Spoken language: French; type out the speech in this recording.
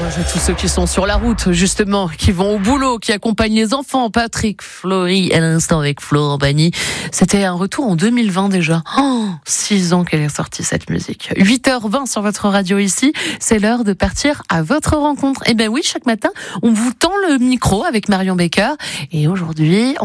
courage à tous ceux qui sont sur la route, justement, qui vont au boulot, qui accompagnent les enfants. Patrick Flory, à l'instant avec Florent Pagny. C'était un retour en 2020 déjà. 6 ans qu'elle est sortie cette musique. 8h20 sur votre radio ici. C'est l'heure de partir à votre rencontre. Eh ben oui, chaque matin, on vous tend le micro avec Marion Becker. Et aujourd'hui,